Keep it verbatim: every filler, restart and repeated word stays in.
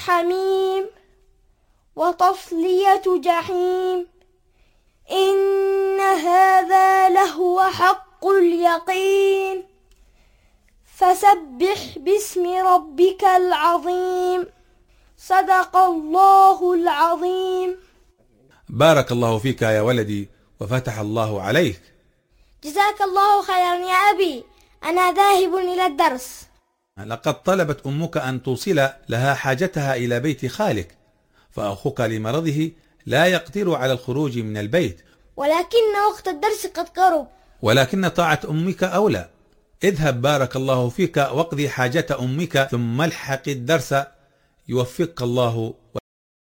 حميم وتصلية جحيم إن هذا لهو حق اليقين فسبح باسم ربك العظيم صدق الله العظيم. بارك الله فيك يا ولدي وفتح الله عليك. جزاك الله خيرا يا أبي، أنا ذاهب إلى الدرس. لقد طلبت أمك أن توصل لها حاجتها إلى بيت خالك، فأخوك لمرضه لا يقدر على الخروج من البيت، ولكن وقت الدرس قد قرب. ولكن طاعة أمك أولى. اذهب بارك الله فيك واقضي حاجة أمك ثم الحق الدرس، يوفقك الله.